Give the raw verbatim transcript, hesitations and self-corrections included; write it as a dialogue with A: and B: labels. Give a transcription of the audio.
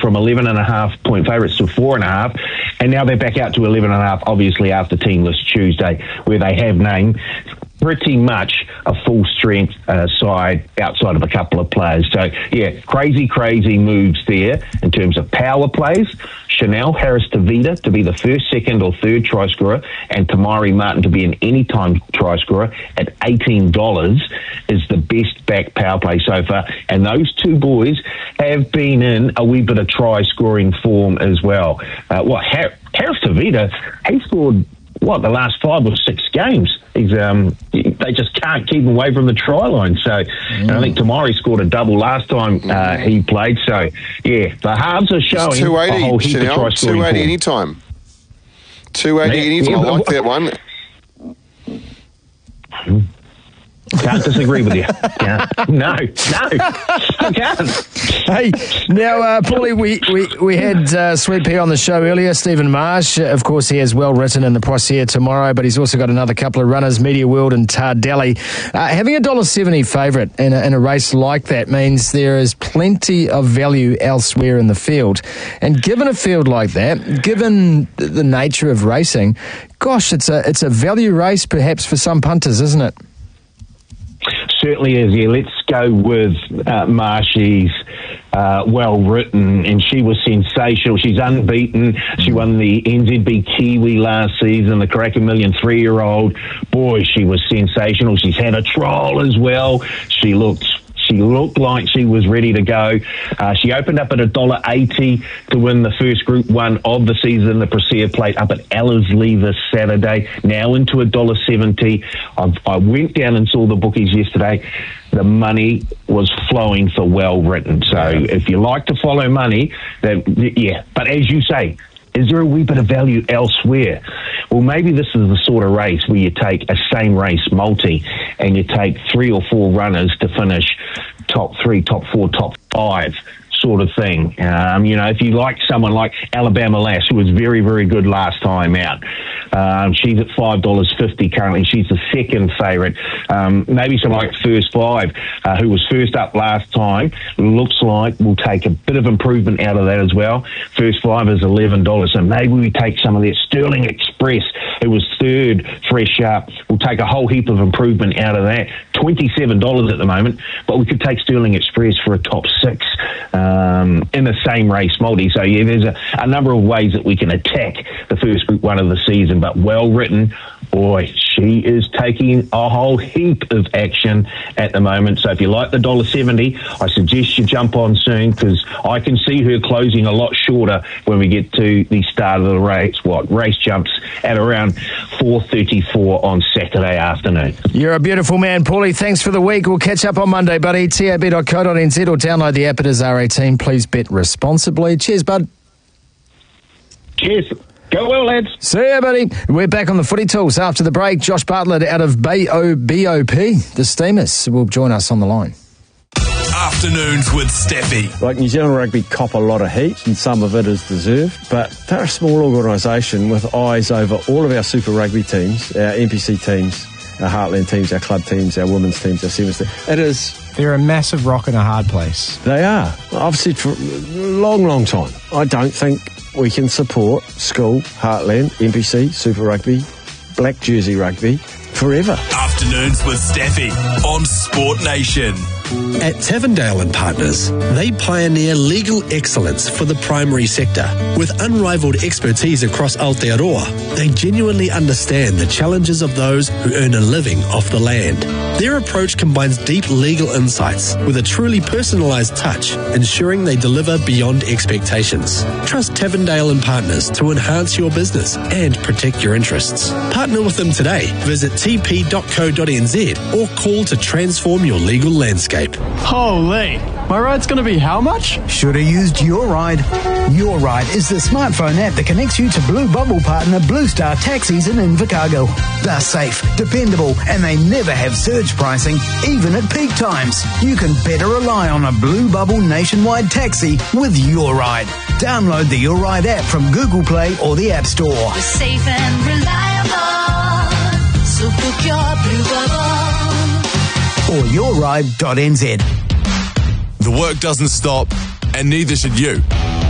A: from eleven and a half point favourites to four and a half, and now they're back out to eleven and a half, obviously after Team List Tuesday, where they have named pretty much a full-strength uh, side outside of a couple of players. So, yeah, crazy, crazy moves there in terms of power plays. Chanel Harris-Tavita to be the first, second or third try scorer, and Tamari Martin to be an anytime try scorer at eighteen dollars is the best back power play so far. And those two boys have been in a wee bit of try-scoring form as well. Uh, what, Har- Harris-Tavita, he scored, what, the last five or six games. He's, um, they just can't keep him away from the try line. So, mm. and I think Tamari scored a double last time uh, he played. So, yeah, the halves are showing
B: two eighty,
A: a whole heap
B: Chanel,
A: of try scoring.
B: two eighty anytime. two eighty yeah, anytime. Yeah, I like that one.
A: Can't disagree with you. Can't. No, no, I can't.
C: Hey, now, uh, Paulie, we, we, we had uh, Sweet Pea on the show earlier, Stephen Marsh. Uh, of course, he has well written in the Poissier tomorrow, but he's also got another couple of runners, Media World and Tardelli. Uh, having a one dollar seventy favourite in a, in a race like that means there is plenty of value elsewhere in the field. And given a field like that, given the nature of racing, gosh, it's a it's a value race perhaps for some punters, isn't it?
A: Certainly is, yeah. Let's go with uh, Marshy's uh, well-written, and she was sensational. She's unbeaten. She won the N Z B Kiwi last season, the Karaka Million three-year-old. Boy, she was sensational. She's had a trial as well. She looked... She looked like she was ready to go. Uh, she opened up at one dollar eighty to win the first Group one of the season, the Presea Plate, up at Ellerslie this Saturday, now into one dollar seventy. I've, I went down and saw the bookies yesterday. The money was flowing for well-written. So if you like to follow money, then yeah. But as you say, is there a wee bit of value elsewhere? Well, maybe this is the sort of race where you take a same race multi and you take three or four runners to finish top three, top four, top five sort of thing. Um, you know, if you like someone like Alabama Lass, who was very, very good last time out, um, she's at five dollars fifty currently. She's the second favourite. Um, maybe someone like First Five, uh, who was first up last time, looks like we'll take a bit of improvement out of that as well. First Five is eleven dollars, so maybe we take some of that. Sterling Express, who was third, fresh up, we'll take a whole heap of improvement out of that. twenty-seven dollars at the moment, but we could take Sterling Express for a top six um, in the same race multi. So, yeah, there's a, a number of ways that we can attack the first Group one of the season, but well written. Boy, she is taking a whole heap of action at the moment. So if you like the one dollar seventy, I suggest you jump on soon, because I can see her closing a lot shorter when we get to the start of the race. What, race jumps at around four thirty-four on Saturday afternoon.
C: You're a beautiful man, Paulie. Thanks for the week. We'll catch up on Monday, buddy. tab dot co dot n z or download the app. It is R eighteen. Please bet responsibly. Cheers, bud.
A: Cheers. Go well, lads.
C: See ya, buddy. We're back on the Footy Tools after the break. Josh Bartlett out of B O B O P, the Steamers, will join us on the line.
D: Afternoons with Steffi.
E: Like, New Zealand Rugby cop a lot of heat, and some of it is deserved, but they're a small organisation with eyes over all of our Super Rugby teams, our N P C teams, our Heartland teams, our club teams, our women's teams, our sevens teams. It is...
F: They're a massive rock in a hard place.
E: They are. I've said for a long, long time, I don't think we can support school, Heartland, N P C, Super Rugby, Black Jersey Rugby forever.
D: Afternoons with Steffi on Sport Nation.
G: At Tavendale and Partners, they pioneer legal excellence for the primary sector. With unrivaled expertise across Aotearoa, they genuinely understand the challenges of those who earn a living off the land. Their approach combines deep legal insights with a truly personalised touch, ensuring they deliver beyond expectations. Trust Tavendale and Partners to enhance your business and protect your interests. Partner with them today. Visit t p dot co dot n z or call to transform your legal landscape.
H: Holy, my ride's going to be how much?
I: Should have used Your Ride. Your Ride is the smartphone app that connects you to Blue Bubble partner Blue Star Taxis in Invercargill. They're safe, dependable, and they never have surge pricing, even at peak times. You can better rely on a Blue Bubble nationwide taxi with Your Ride. Download the Your Ride app from Google Play or the App Store.
J: We're safe and reliable, so book your Blue Bubble.
I: Or your ride dot n z.
D: The work doesn't stop, and neither should you.